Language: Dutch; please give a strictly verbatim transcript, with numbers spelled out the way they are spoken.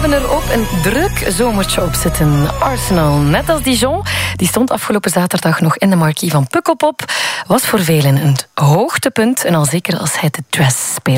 hebben er ook een druk zomertje op zitten. Arsenal, net als Dijon, die stond afgelopen zaterdag nog in de marquee van Pukkelpop, was voor velen een hoogtepunt en al zeker als hij de dress speelde.